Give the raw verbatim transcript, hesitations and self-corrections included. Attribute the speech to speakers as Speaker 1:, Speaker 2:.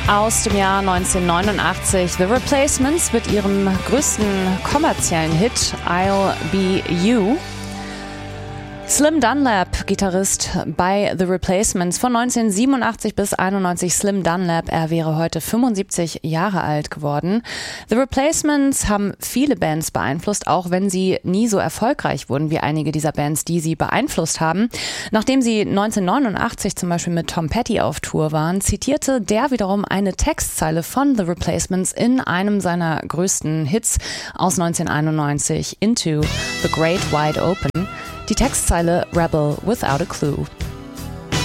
Speaker 1: Aus dem Jahr neunzehnhundertneunundachtzig, The Replacements mit ihrem größten kommerziellen Hit I'll Be You. Slim Dunlap, Gitarrist bei The Replacements von neunzehnhundertsiebenundachtzig bis einundneunzig. Slim Dunlap, er wäre heute fünfundsiebzig Jahre alt geworden. The Replacements haben viele Bands beeinflusst, auch wenn sie nie so erfolgreich wurden wie einige dieser Bands, die sie beeinflusst haben. Nachdem sie neunzehnhundertneunundachtzig zum Beispiel mit Tom Petty auf Tour waren, zitierte der wiederum eine Textzeile von The Replacements in einem seiner größten Hits aus neunzehnhunderteinundneunzig, Into the Great Wide Open. Die Textzeile Rebel Without a Clue.